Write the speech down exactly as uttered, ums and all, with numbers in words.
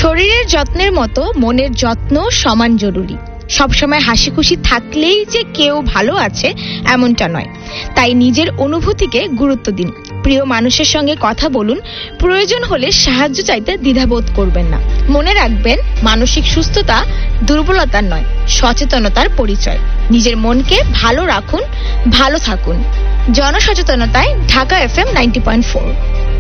শরীরের যত্নের মতো মনের যত্ন সমান জরুরি। সবসময় হাসি খুশি থাকলেই যে কেউ ভালো আছে এমনটা নয়। তাই নিজের অনুভূতিকে গুরুত্ব দিন, প্রিয় মানুষের সঙ্গে কথা বলুন, প্রয়োজন হলে সাহায্য চাইতে দ্বিধাবোধ করবেন না। মনে রাখবেন, মানসিক সুস্থতা দুর্বলতার নয়, সচেতনতার পরিচয়। নিজের মনকে ভালো রাখুন, ভালো থাকুন। জনসচেতনতায় Dhaka F M ninety point four.